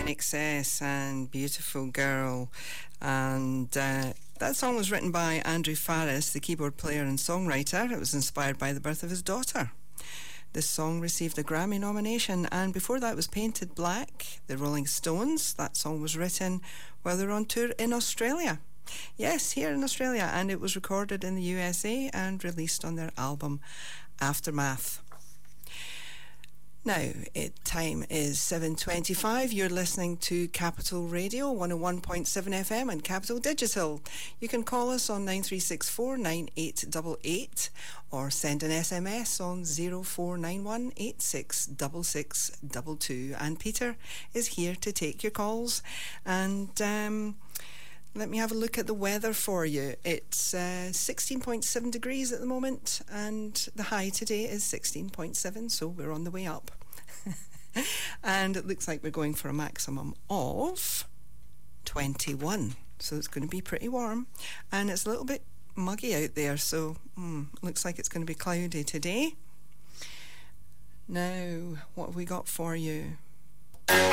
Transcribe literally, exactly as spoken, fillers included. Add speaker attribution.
Speaker 1: I N X S and Beautiful Girl. And uh, that song was written by Andrew Farris, the keyboard player and songwriter. It was inspired by the birth of his daughter. This song received a Grammy nomination, and before that was Painted Black, the Rolling Stones. That song was written while they were on tour in Australia. Yes, here in Australia, and it was recorded in the U S A and released on their album Aftermath. Now, it, time is seven twenty-five. You're listening to Capital Radio, one oh one point seven F M and Capital Digital. You can call us on nine three six four, nine eight eight eight or send an S M S on zero four nine one, eight six six six two two. And Peter is here to take your calls. And um, let me have a look at the weather for you. It's uh, sixteen point seven degrees at the moment, and the high today is sixteen point seven, so we're on the way up. And it looks like we're going for a maximum of twenty-one, so it's going to be pretty warm. And it's a little bit muggy out there, so mm, looks like it's going to be cloudy today. Now, what have we got for you?